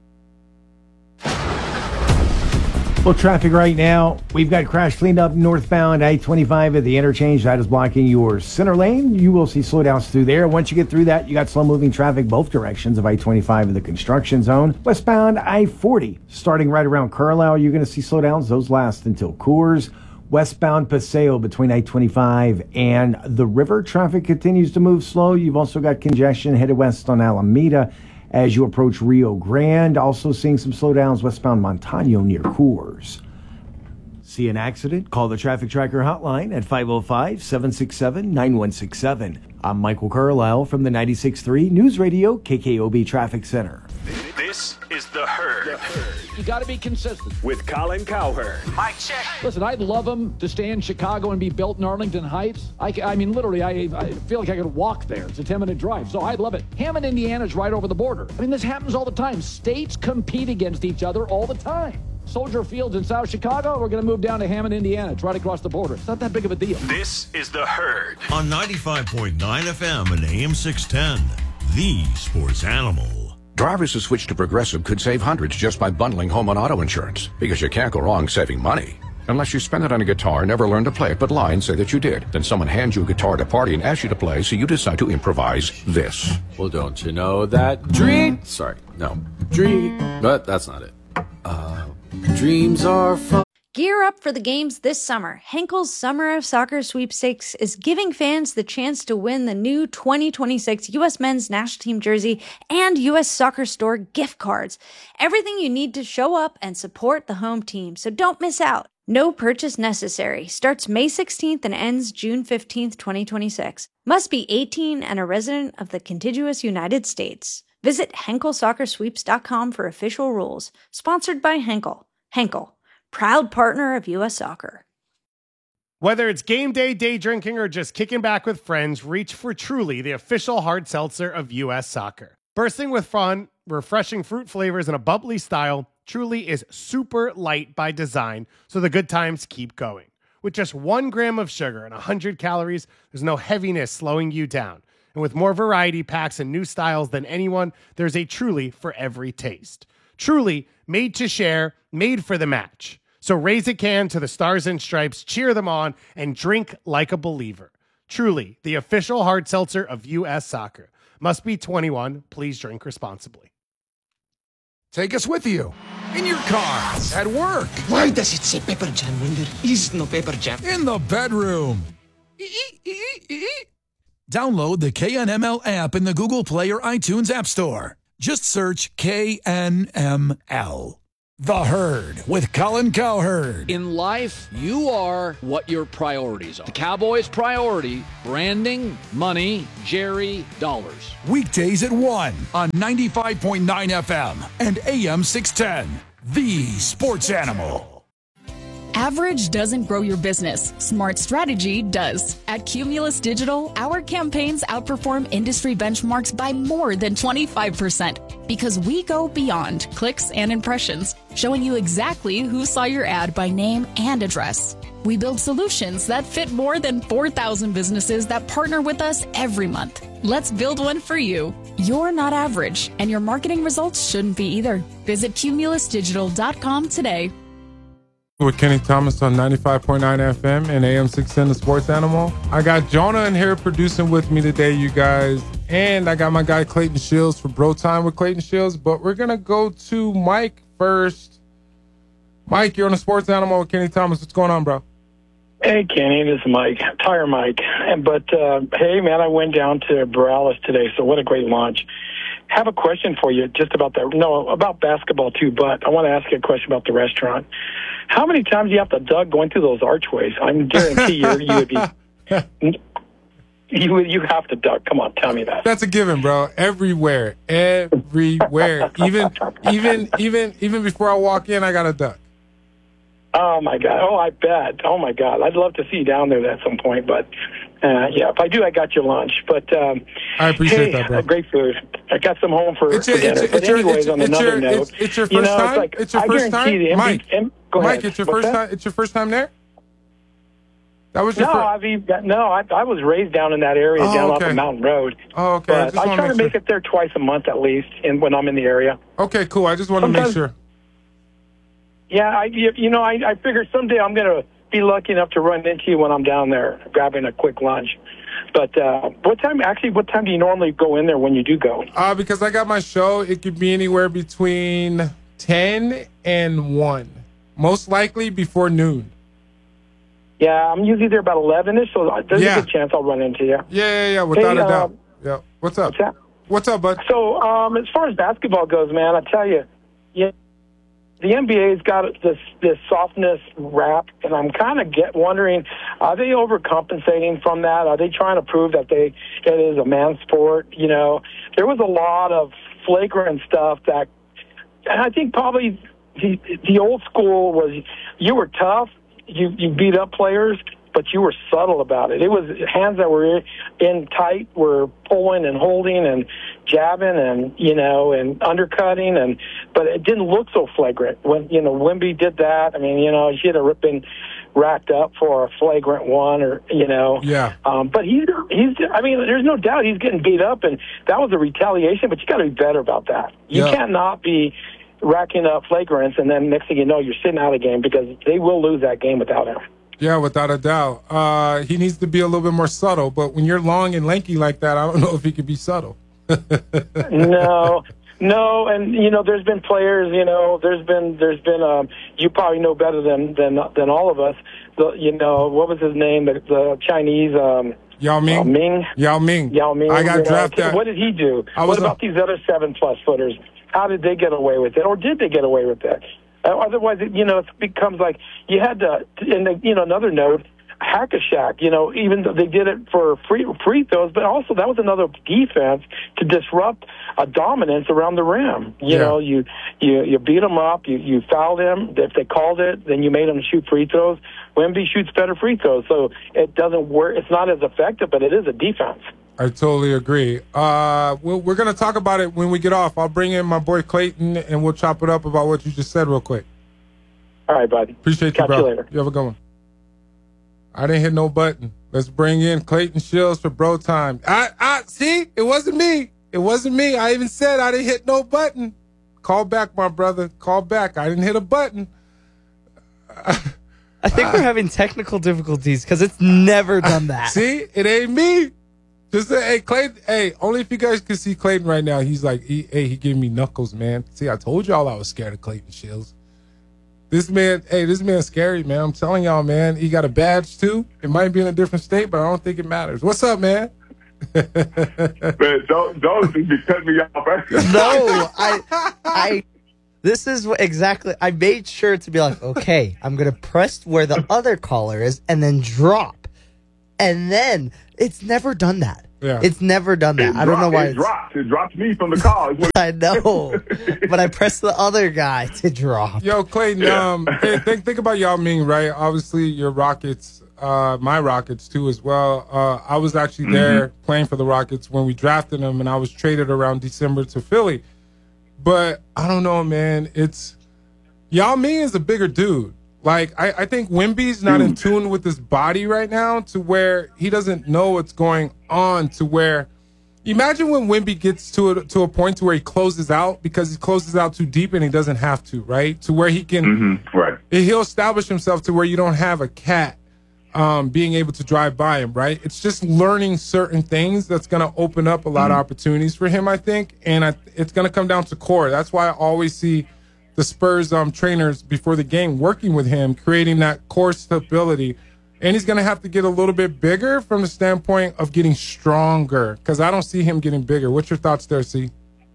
Well, traffic right now, we've got crash cleanup northbound I-25 at the interchange. That is blocking your center lane. You will see slowdowns through there. Once you get through that, you got slow-moving traffic both directions of I-25 in the construction zone. Westbound I-40, starting right around Carlisle, you're going to see slowdowns. Those last until Coors. Westbound Paseo between I-25 and the river, traffic continues to move slow. You've also got congestion headed west on Alameda as you approach Rio Grande. Also seeing some slowdowns westbound Montano near Coors. See an accident? Call the Traffic Tracker hotline at 505-767-9167. I'm Michael Carlisle from the 96.3 News Radio KKOB Traffic Center. This is The Herd. You got to be consistent. With Colin Cowherd. Mike check. Listen, I'd love him to stay in Chicago and be built in Arlington Heights. I mean, literally, I feel like I could walk there. It's a 10-minute drive, so I'd love it. Hammond, Indiana's right over the border. I mean, this happens all the time. States compete against each other all the time. Soldier Field's in South Chicago. We're going to move down to Hammond, Indiana. It's right across the border. It's not that big of a deal. This is The Herd. On 95.9 FM and AM 610, the Sports Animal. Drivers who switch to Progressive could save hundreds just by bundling home and auto insurance, because you can't go wrong saving money. Unless you spend it on a guitar, never learn to play it, but lie and say that you did. Then someone hands you a guitar at a party and asks you to play, so you decide to improvise this. Well, don't you know that but that's not it. Dreams are fun. Gear up for the games this summer. Henkel's Summer of Soccer Sweepstakes is giving fans the chance to win the new 2026 U.S. Men's National Team jersey and U.S. Soccer Store gift cards. Everything you need to show up and support the home team, so don't miss out. No purchase necessary. Starts May 16th and ends June 15th, 2026. Must be 18 and a resident of the contiguous United States. Visit HenkelSoccerSweeps.com for official rules. Sponsored by Henkel. Henkel, proud partner of U.S. Soccer. Whether it's game day, day drinking, or just kicking back with friends, reach for Truly, the official hard seltzer of U.S. Soccer. Bursting with fun, refreshing fruit flavors, and a bubbly style, Truly is super light by design, so the good times keep going. With just 1 gram of sugar and 100 calories, there's no heaviness slowing you down. And with more variety packs and new styles than anyone, there's a Truly for every taste. Truly, made to share, made for the match. So raise a can to the Stars and Stripes, cheer them on, and drink like a believer. Truly, the official hard seltzer of U.S. Soccer. Must be 21. Please drink responsibly. Take us with you. In your car, at work. Why does it say Pepper Jam when there is no Pepper Jam? In the bedroom. Download the KNML app in the Google Play or iTunes App Store. Just search KNML. The Herd with Colin Cowherd. In life, you are what your priorities are. The Cowboys' priority, branding, money, Jerry, dollars. Weekdays at 1 on 95.9 FM and AM 610. The Sports Animal. Average doesn't grow your business. Smart strategy does. At Cumulus Digital, our campaigns outperform industry benchmarks by more than 25% because we go beyond clicks and impressions, showing you exactly who saw your ad by name and address. We build solutions that fit more than 4,000 businesses that partner with us every month. Let's build one for you. You're not average, and your marketing results shouldn't be either. Visit cumulusdigital.com today. With Kenny Thomas on 95.9 FM and AM 610, The Sports Animal. I got Jonah in here producing with me today, you guys. And I got my guy Clayton Shields for Bro Time with Clayton Shields. But we're going to go to Mike first. Mike, you're on The Sports Animal with Kenny Thomas. What's going on, bro? Hey, Kenny, this is Mike, Tire Mike. But, hey, man, I went down to Borealis today, so what a great launch. Have a question for you just about that. No, about basketball, too, but I want to ask you a question about the restaurant. How many times do you have to duck going through those archways? I guarantee you would be... You have to duck. Come on, tell me that. That's a given, bro. Everywhere. Even before I walk in, I got to duck. Oh, my God. Oh, I bet. Oh, my God. I'd love to see you down there at some point, but... yeah, if I do, I got your lunch. But I appreciate that, bro. Great food. I got some home for dinner. But anyways, on another note, it's your first time. Like, it's your first time, Mike. Go ahead. Mike, it's your first time. It's your first time there. That was your I was raised down in that area, down off of Mountain Road. Oh, okay. But I try to make it there twice a month at least, when I'm in the area. Okay, cool. I just want to make sure. Yeah, I figure someday I'm gonna be lucky enough to run into you when I'm down there grabbing a quick lunch. But what time do you normally go in there when you do go? Because I got my show, it could be anywhere between 10 and 1. Most likely before noon. Yeah, I'm usually there about 11ish, so there's a good chance I'll run into you. Yeah, without a doubt. Yeah. What's up? What's up, bud? So, as far as basketball goes, man, I tell you, the NBA's got this softness rap, and I'm kind of wondering, are they overcompensating from that? Are they trying to prove that it is a man's sport? You know, there was a lot of flagrant stuff and I think probably the old school was you were tough, you beat up players, but you were subtle about it. It was hands that were in tight were pulling and holding and jabbing and, and undercutting, but it didn't look so flagrant. When, Wemby did that, I mean, he had been racked up for a flagrant one Yeah. But there's no doubt he's getting beat up, and that was a retaliation, but you got to be better about that. You cannot be racking up flagrants, and then next thing you know, you're sitting out of the game because they will lose that game without him. Yeah, without a doubt. He needs to be a little bit more subtle, but when you're long and lanky like that, I don't know if he could be subtle. No, and there's been players. There's been. You probably know better than all of us. What was his name? The Chinese. Yao Ming. Yao Ming. I got drafted. What did he do? What about these other 7+ footers? How did they get away with it, or did they get away with it? Otherwise, it becomes like you had to. And another note. Hack-a-Shaq, even though they did it for free throws, but also that was another defense to disrupt a dominance around the rim. You beat them up, you fouled them. If they called it, then you made them shoot free throws. Wemby shoots better free throws, so it doesn't work. It's not as effective, but it is a defense. I totally agree. We're going to talk about it when we get off. I'll bring in my boy Clayton, and we'll chop it up about what you just said real quick. All right, bud. Appreciate you, bro. Catch you later. You have a good one. I didn't hit no button. Let's bring in Clayton Shields for Bro Time. See, it wasn't me. It wasn't me. I even said I didn't hit no button. Call back, my brother. Call back. I didn't hit a button. I think we're having technical difficulties because it's never done that. See, it ain't me. Just say, hey, Clayton. Hey, only if you guys can see Clayton right now. He's like, he gave me knuckles, man. See, I told y'all I was scared of Clayton Shields. This man's scary, man. I'm telling y'all, man. He got a badge too. It might be in a different state, but I don't think it matters. What's up, man? Man, don't be cutting me off. No, this is exactly. I made sure to be like, okay, I'm gonna press where the other caller is and then drop, and then it's never done that. Yeah, it's never done that. I don't know why. It dropped me from the call. I know, but I pressed the other guy to drop. Yo, Clayton. Hey, think about Yao Ming, right? Obviously, your Rockets. My Rockets too as well. I was actually there playing for the Rockets when we drafted him, and I was traded around December to Philly. But I don't know, man. It's Yao Ming is a bigger dude. Like I think Wemby's not in tune with his body right now to where he doesn't know what's going on. To where imagine when Wemby gets to a point to where he closes out because he closes out too deep and he doesn't have to, right? To where he can he'll establish himself to where you don't have a cat being able to drive by him, right? It's just learning certain things that's going to open up a lot of opportunities for him, I think. And it's going to come down to core. That's why I always see the Spurs trainers before the game working with him, creating that core stability. And he's going to have to get a little bit bigger from the standpoint of getting stronger because I don't see him getting bigger. What's your thoughts there, C?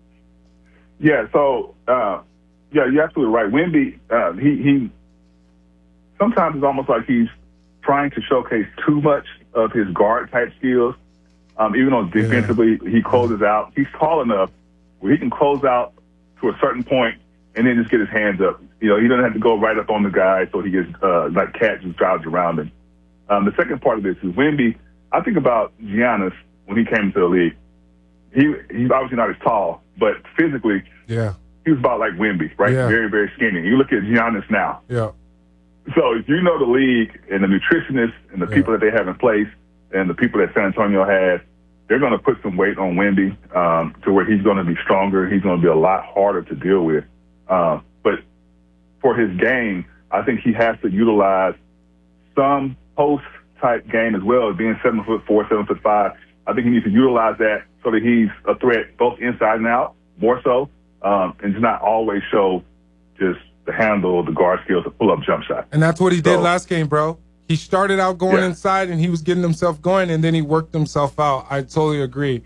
Yeah, so, you're absolutely right. Wemby, he sometimes it's almost like he's trying to showcase too much of his guard type skills. Even though defensively he closes out, he's tall enough where he can close out to a certain point and then just get his hands up. You know, he doesn't have to go right up on the guy so he gets like Cat just drives around him. The second part of this is Wemby. I think about Giannis when he came into the league. He's obviously not as tall, but physically, he was about like Wemby, right? Yeah. Very, very skinny. You look at Giannis now. Yeah. So if you know the league and the nutritionists and the people that they have in place and the people that San Antonio has, they're going to put some weight on Wemby to where he's going to be stronger. He's going to be a lot harder to deal with. But for his game, I think he has to utilize some post-type game as well as being 7'4", 7'5". I think he needs to utilize that so that he's a threat both inside and out, more so, and just not always show just the handle, the guard skills, the pull-up jump shot. And that's what he did last game, bro. He started out going inside, and he was getting himself going, and then he worked himself out. I totally agree.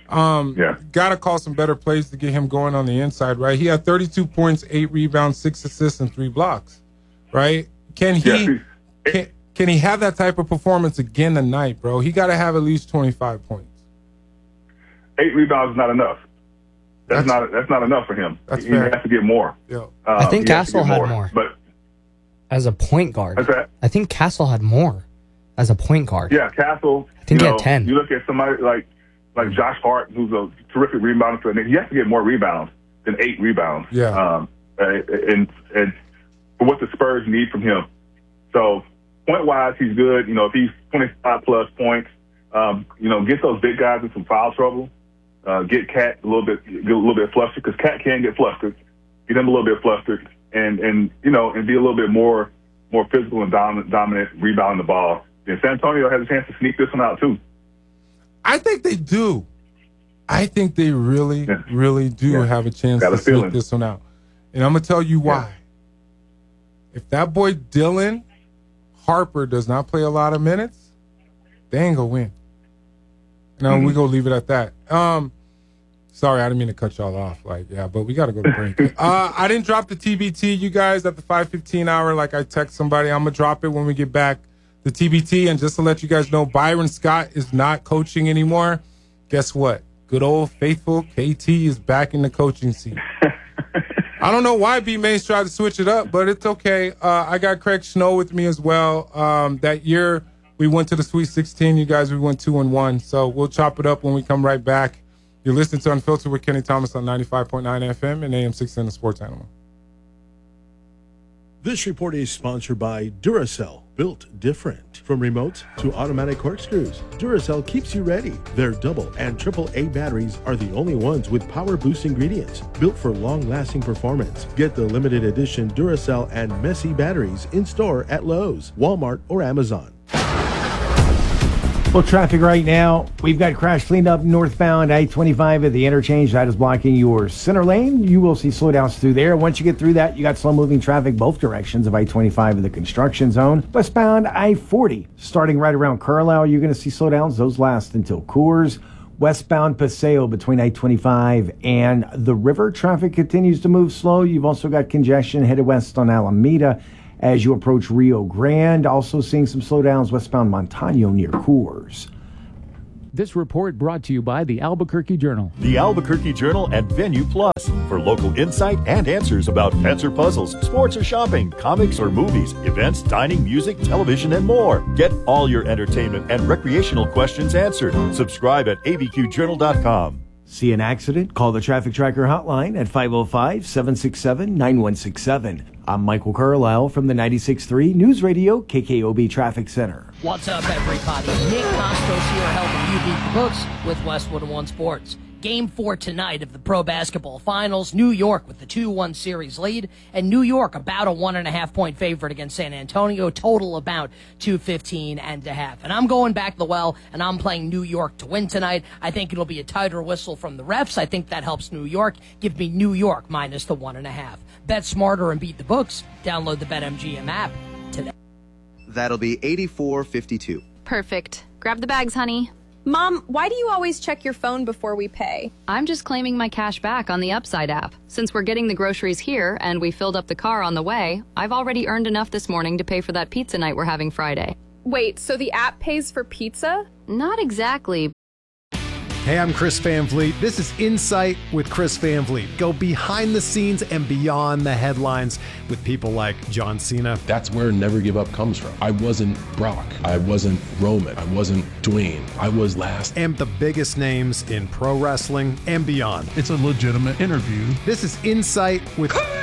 Got to call some better plays to get him going on the inside, right? He had 32 points, 8 rebounds, 6 assists, and 3 blocks, right? Can he have that type of performance again tonight, bro? He got to have at least 25 points. 8 rebounds is not enough. That's not enough for him. He has to get more. I think Castle had more. But as a point guard, I think Castle had more as a point guard. Yeah, Castle. I think he had 10. You look at somebody like Josh Hart, who's a terrific rebounder, and he has to get more rebounds than 8 rebounds. Yeah. And for what the Spurs need from him. So point wise, he's good. You know, if he's 25 plus points, get those big guys in some foul trouble. Get Cat a little bit flustered because Cat can get flustered. Get him a little bit flustered, and be a little bit more physical and dominant, rebounding the ball. And San Antonio has a chance to sneak this one out too. I think they do. I think they really, really do have a chance to sneak this one out. And I'm gonna tell you why. If that boy Dylan Harper does not play a lot of minutes, they ain't gonna win. No, we're going to leave it at that. Sorry, I didn't mean to cut y'all off. But we got to go to break. I didn't drop the TBT, you guys, at the 5:15 hour like I text somebody. I'm going to drop it when we get back. The TBT, and just to let you guys know, Byron Scott is not coaching anymore. Guess what? Good old faithful KT is back in the coaching seat. I don't know why B-Mays tried to switch it up, but it's okay. I got Craig Snow with me as well. That year, we went to the Sweet 16. You guys, we went 2-1. So we'll chop it up when we come right back. You're listening to Unfiltered with Kenny Thomas on 95.9 FM and AM 610 The Sports Animal. This report is sponsored by Duracell, built different. From remote to automatic corkscrews, Duracell keeps you ready. Their double and triple A batteries are the only ones with power boost ingredients, built for long-lasting performance. Get the limited edition Duracell and Messy batteries in store at Lowe's, Walmart, or Amazon. Well, traffic right now, we've got crash cleaned up northbound I-25 at the interchange. That is blocking your center lane. You will see slowdowns through there. Once you get through that, you got slow-moving traffic both directions of I-25 in the construction zone. Westbound I-40, starting right around Carlisle, you're going to see slowdowns. Those last until Coors. Westbound Paseo between I-25 and the river, traffic continues to move slow. You've also got congestion headed west on Alameda as you approach Rio Grande. Also seeing some slowdowns westbound Montano near Coors. This report brought to you by the Albuquerque Journal. The Albuquerque Journal and Venue Plus for local insight and answers about pets or puzzles, sports or shopping, comics or movies, events, dining, music, television, and more. Get all your entertainment and recreational questions answered. Subscribe at abqjournal.com. See an accident? Call the Traffic Tracker hotline at 505-767-9167. I'm Michael Carlisle from the 96.3 News Radio KKOB Traffic Center. What's up, everybody? Nick Costos here, helping you beat the books with Westwood One Sports. Game 4 tonight of the Pro Basketball Finals. New York with the 2-1 series lead, and New York about a 1.5-point favorite against San Antonio. Total about 215.5. And I'm going back the well, and I'm playing New York to win tonight. I think it'll be a tighter whistle from the refs. I think that helps New York. Give me New York minus the 1.5. Bet smarter and beat the books. Download the BetMGM app today. That'll be 84.52. Perfect. Grab the bags, honey. Mom, why do you always check your phone before we pay? I'm just claiming my cash back on the Upside app. Since we're getting the groceries here and we filled up the car on the way, I've already earned enough this morning to pay for that pizza night we're having Friday. Wait, so the app pays for pizza? Not exactly. Hey, I'm Chris Van Vliet. This is Insight with Chris Van Vliet. Go behind the scenes and beyond the headlines with people like John Cena. That's where Never Give Up comes from. I wasn't Brock. I wasn't Roman. I wasn't Dwayne. I was last. And the biggest names in pro wrestling and beyond. It's a legitimate interview. This is Insight with Chris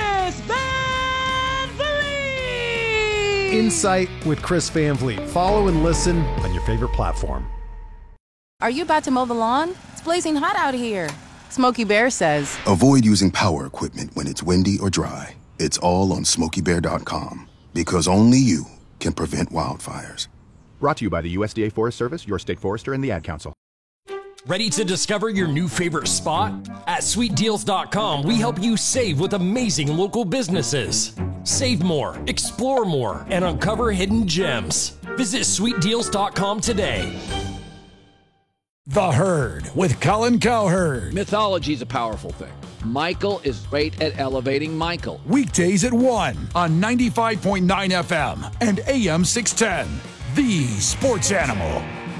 Van Vliet! Insight with Chris Van Vliet. Follow and listen on your favorite platform. Are you about to mow the lawn? It's blazing hot out here. Smokey Bear says, avoid using power equipment when it's windy or dry. It's all on SmokeyBear.com, because only you can prevent wildfires. Brought to you by the USDA Forest Service, your state forester, and the Ad Council. Ready to discover your new favorite spot? At SweetDeals.com, we help you save with amazing local businesses. Save more, explore more, and uncover hidden gems. Visit SweetDeals.com today. The Herd with Colin Cowherd. Mythology is a powerful thing. Michael is great at elevating Michael. Weekdays at 1 on 95.9 FM and AM 610. The Sports Animal.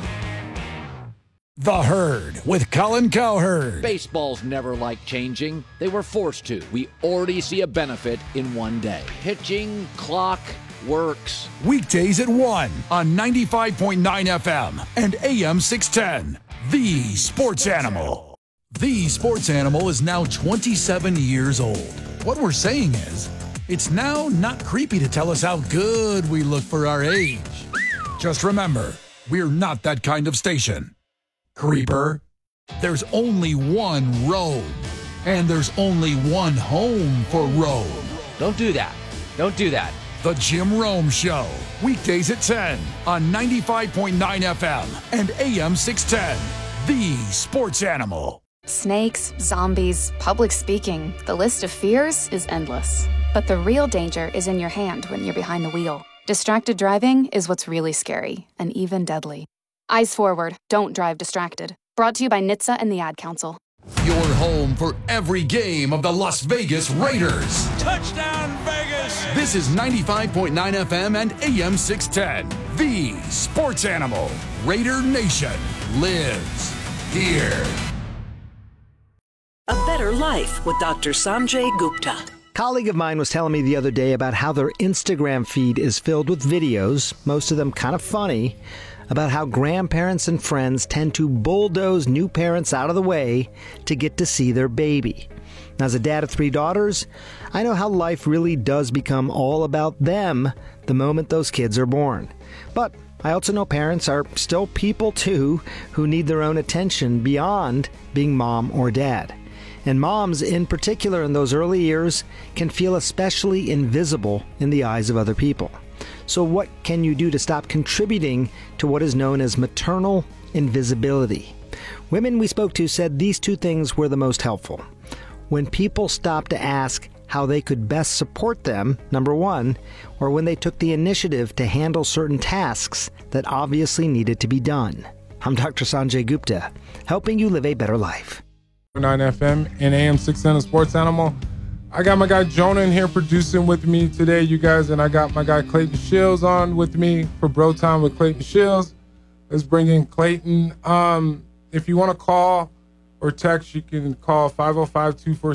The Herd with Colin Cowherd. Baseball's never liked changing. They were forced to. We already see a benefit in one day. Pitching, clock, works. Weekdays at 1 on 95.9 FM and AM 610. The Sports Animal. The Sports Animal is now 27 years old. What we're saying is, it's now not creepy to tell us how good we look for our age. Just remember, we're not that kind of station. Creeper. There's only one road, and there's only one home for Rome. Don't do that. Don't do that. The Jim Rome Show. Weekdays at 10 on 95.9 FM and AM 610. The Sports Animal. Snakes, zombies, public speaking. The list of fears is endless. But the real danger is in your hand when you're behind the wheel. Distracted driving is what's really scary and even deadly. Eyes forward. Don't drive distracted. Brought to you by NHTSA and the Ad Council. Your home for every game of the Las Vegas Raiders. Touchdown, Vegas! This is 95.9 FM and AM 610. The Sports Animal. Raider Nation lives here. A Better Life with Dr. Sanjay Gupta. A colleague of mine was telling me the other day about how their Instagram feed is filled with videos, most of them kind of funny, about how grandparents and friends tend to bulldoze new parents out of the way to get to see their baby. As a dad of 3 daughters, I know how life really does become all about them the moment those kids are born. But I also know parents are still people too who need their own attention beyond being mom or dad. And moms, in particular in those early years, can feel especially invisible in the eyes of other people. So what can you do to stop contributing to what is known as maternal invisibility? Women we spoke to said these 2 things were the most helpful. When people stopped to ask how they could best support them, number 1, or when they took the initiative to handle certain tasks that obviously needed to be done. I'm Dr. Sanjay Gupta, helping you live a better life. 9 FM and AM 610 Sports Animal. I got my guy Jonah in here producing with me today, you guys, and I got my guy Clayton Shields on with me for Bro Time with Clayton Shields. Let's bring in Clayton. If you want to call or text, you can call 505-246